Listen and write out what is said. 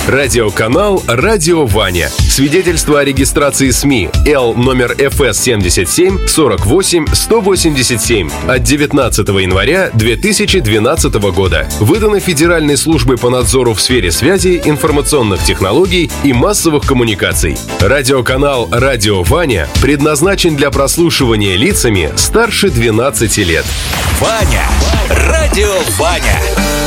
Радиоканал «Радио Ваня». Свидетельство о регистрации СМИ Л номер ФС 77 48 187 от 19 января 2012 года. Выдано Федеральной службой по надзору в сфере связи, информационных технологий и массовых коммуникаций. Радиоканал «Радио Ваня» предназначен для прослушивания лицами старше 12 лет. Ваня! Радио Ваня!